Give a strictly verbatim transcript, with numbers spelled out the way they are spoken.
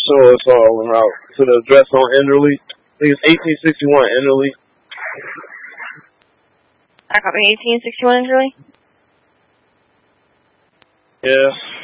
show us all out to the address on Enderley. I think it's eighteen sixty-one Enderley. I copy eighteen sixty-one Enderley. Yeah.